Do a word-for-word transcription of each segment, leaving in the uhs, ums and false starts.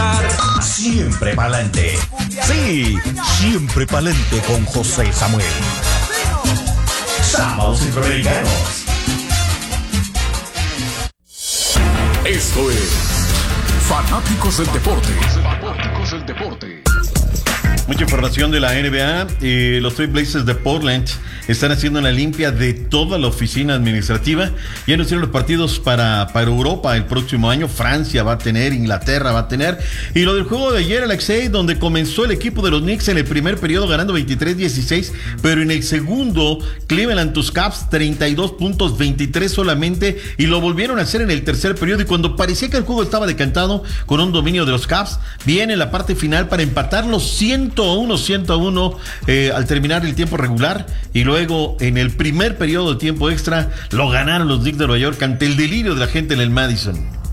gozar. Siempre pa'lante. Sí, siempre pa'lante con José Samuel. Sábados Centroamericanos. Esto es Fanáticos del Deporte. Fanáticos del Deporte. Mucha información de la N B A. Eh, los Trail Blazers de Portland están haciendo una limpia de toda la oficina administrativa. Ya anunciaron los partidos para, para Europa el próximo año. Francia va a tener, Inglaterra va a tener. Y lo del juego de ayer, Alexei, donde comenzó el equipo de los Knicks en el primer periodo ganando veintitrés dieciséis, pero en el segundo Cleveland tus Cavs treinta y dos puntos, veintitrés solamente, y lo volvieron a hacer en el tercer periodo. Y cuando parecía que el juego estaba decantado con un dominio de los Cavs, viene la parte final para empatar los ciento uno ciento uno eh, al terminar el tiempo regular, y luego en el primer periodo de tiempo extra lo ganaron los Knicks de Nueva York ante el delirio de la gente en el Madison.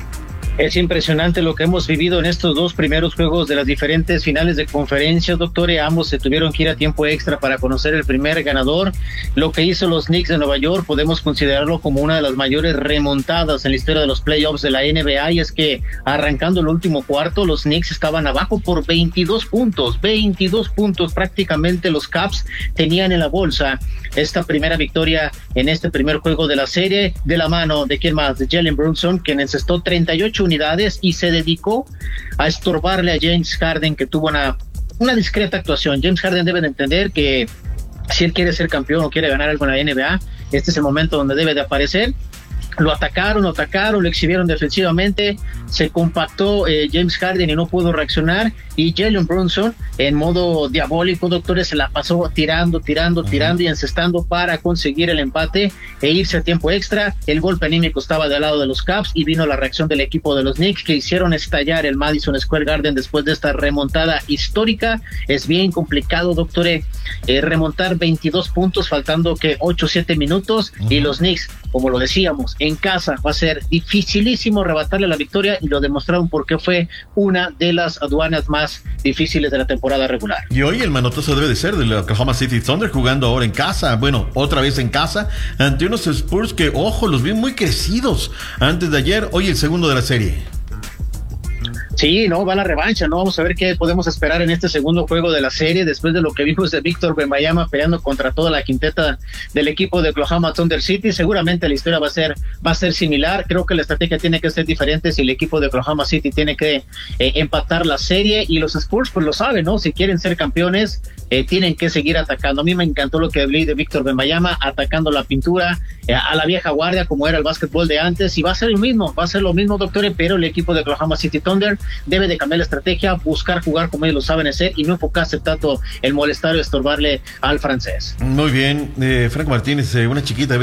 Es impresionante lo que hemos vivido en estos dos primeros juegos de las diferentes finales de conferencias, doctor. Ambos se tuvieron que ir a tiempo extra para conocer el primer ganador. Lo que hizo los Knicks de Nueva York podemos considerarlo como una de las mayores remontadas en la historia de los playoffs de la N B A, y es que arrancando el último cuarto, los Knicks estaban abajo por veintidós puntos, veintidós puntos prácticamente. Los Cavs tenían en la bolsa esta primera victoria en este primer juego de la serie, de la mano de quién más, de Jalen Brunson, quien encestó treinta y ocho unidades y se dedicó a estorbarle a James Harden, que tuvo una, una discreta actuación. James Harden debe de entender que si él quiere ser campeón o quiere ganar algo en la N B A, este es el momento donde debe de aparecer. Lo atacaron, lo atacaron, lo exhibieron defensivamente, se compactó eh, James Harden y no pudo reaccionar, y Jalen Brunson en modo diabólico, doctores, se la pasó tirando, tirando, tirando y encestando para conseguir el empate e irse a tiempo extra. El golpe anímico estaba del lado de los Cavs y vino la reacción del equipo de los Knicks, que hicieron estallar el Madison Square Garden después de esta remontada histórica. Es bien complicado, doctores, eh, remontar veintidós puntos faltando que ocho o siete minutos, uh-huh. Y los Knicks, como lo decíamos, en casa va a ser dificilísimo arrebatarle la victoria, y lo demostraron porque fue una de las aduanas más difíciles de la temporada regular. Y hoy el manotazo debe de ser del Oklahoma City Thunder, jugando ahora en casa, bueno, otra vez en casa, ante unos Spurs que, ojo, los vi muy crecidos antes de ayer. Hoy el segundo de la serie. Sí, no, va la revancha, ¿no? Vamos a ver qué podemos esperar en este segundo juego de la serie, después de lo que vimos de Víctor Wembanyama peleando contra toda la quinteta del equipo de Oklahoma Thunder City. Seguramente la historia va a ser, va a ser similar. Creo que la estrategia tiene que ser diferente si el equipo de Oklahoma City tiene que eh, empatar la serie, y los Spurs pues lo saben, ¿no? Si quieren ser campeones, eh, tienen que seguir atacando. A mí me encantó lo que hablé de Víctor Wembanyama, atacando la pintura eh, a la vieja guardia, como era el básquetbol de antes, y va a ser lo mismo, va a ser lo mismo, doctores, pero el equipo de Oklahoma City Thunder debe de cambiar la estrategia, buscar jugar como ellos lo saben hacer y no enfocarse tanto en molestar o estorbarle al francés. Muy bien, eh, Franco Martínez, eh, una chiquita